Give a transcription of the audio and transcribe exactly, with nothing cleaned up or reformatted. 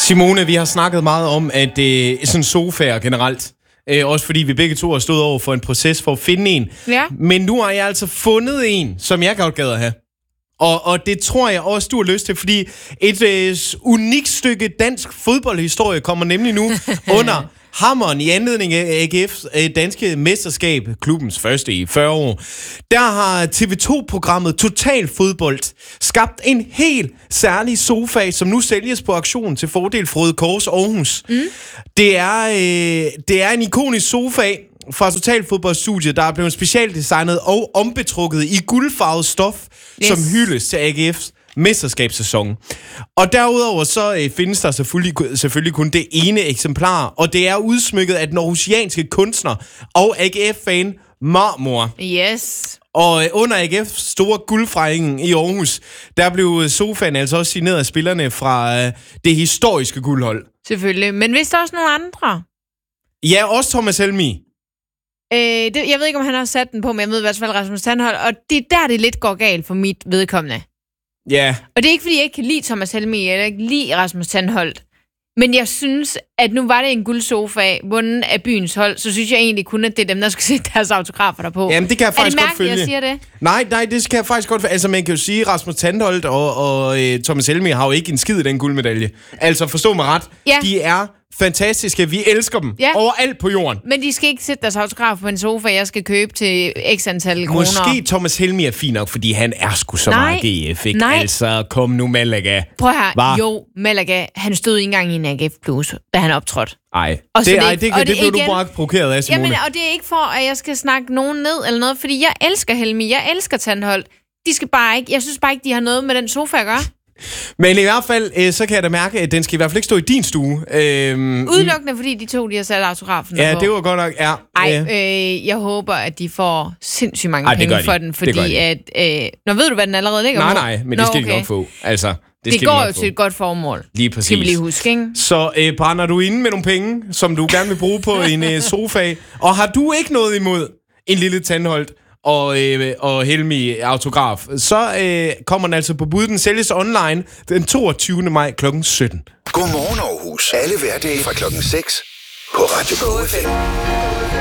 Simone, vi har snakket meget om, at øh, sådan sofaer generelt, øh, også fordi vi begge to har stået over for en proces for at finde en. Ja. Men nu har jeg altså fundet en, som jeg godt gad at have. Og, og det tror jeg også, du har lyst til, fordi et øh, unikt stykke dansk fodboldhistorie kommer nemlig nu under hammeren i anledning af A G F's øh, danske mesterskab, klubbens første i fyrre år. Der har T V to-programmet Total Fodbold skabt en helt særlig sofa, som nu sælges på auktion til fordel for Røde Kors Aarhus. Mm. Det, er, øh, det er en ikonisk sofa fra Total Fodboldstudiet, der er blevet specialdesignet og ombetrukket i guldfarvet stof, yes, som hyldes til A G F's mesterskabssæson. Og derudover så øh, findes der selvfølgelig, selvfølgelig kun det ene eksemplar, og det er udsmykket af den aarhusianske kunstner og A G F-fan Marmor. Yes. Og øh, under A G F's store guldfejring i Aarhus, der blev sofaen altså også signeret af spillerne fra øh, det historiske guldhold. Selvfølgelig. Men hvis der også nogle andre? Ja, også Thomas Helmig. Øh, det, jeg ved ikke, om han har sat den på, men jeg ved i hvert fald Rasmus Tandholt, og det er der, det lidt går galt for mit vedkommende. Ja. Og det er ikke, fordi jeg ikke kan lide Thomas Helmig, eller ikke lide Rasmus Tandholt. Men jeg synes, at nu var det en guldsofa, vundet af byens hold, så synes jeg egentlig kun, at det er dem, der skal sætte deres autografer der på. Jamen, det kan jeg faktisk godt følge. Er det mærkeligt, jeg siger det? Nej, nej, det skal jeg faktisk godt følge. Altså, man kan jo sige, at Rasmus Tandholt og, og øh, Thomas Helmig har jo ikke en skid i den guldmedalje. Altså, forstå mig ret. Ja. De er fantastiske. Vi elsker dem. Ja. Overalt på jorden. Men de skal ikke sætte deres autograf på en sofa, jeg skal købe til x antal kroner. Måske Thomas Helmig er fin nok, fordi han er sgu så nej, meget G F, ikke? Nej. Altså, kom nu, Malaga. Prøv her. Hva? Jo, Malaga, han stod ikke engang i en A G F plus, da han optrådte. Ej, Og det, det, ej, det, det, og det, det blev igen, du bare provokeret af, Simone. Jamen, og det er ikke for, at jeg skal snakke nogen ned eller noget, fordi jeg elsker Helmig, jeg elsker Tandholt. De skal bare ikke, jeg synes bare ikke, de har noget med den sofa at gøre. Men i hvert fald, øh, så kan jeg da mærke, at den skal i hvert fald ikke stå i din stue. Øhm, Udelukkende, fordi de to, de har sat autografen Ja, på. det var godt nok, ja. Ej, øh, jeg håber, at de får sindssygt mange Ej, penge de. for den, fordi de. at... Øh, nå, ved du, hvad den allerede ligger Nej, på? nej, men Nå, det skal okay. de nok få. Altså, det, det skal går de nok jo få. til et godt formål. Lige præcis. Skal vi lige huske, ikke? Så øh, brænder du inde med nogle penge, som du gerne vil bruge på en øh, sofa, og har du ikke noget imod en lille Tandholt og, øh, og Helmig autograf, så øh, kommer den altså på bud. Den sælges online den toogtyvende maj klokken sytten. Godmorgen Aarhus. Alle hverdage fra klokken seks på Radio K F M.